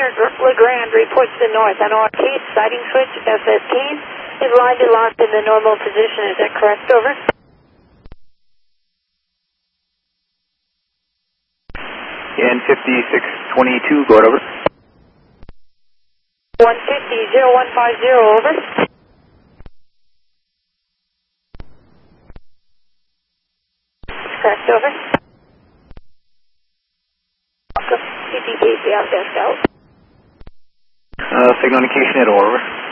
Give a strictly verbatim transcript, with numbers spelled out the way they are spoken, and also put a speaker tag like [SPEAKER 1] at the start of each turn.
[SPEAKER 1] Center LeGrand reports to north on our case, sighting switch F S Ks is lined and locked in the normal position. Is that correct? Over.
[SPEAKER 2] N fifty-six twenty-two, go ahead, over.
[SPEAKER 1] one fifty, zero one five zero, over. Correct, over. C P K C out, desk out.
[SPEAKER 2] Uh, signal indication at over.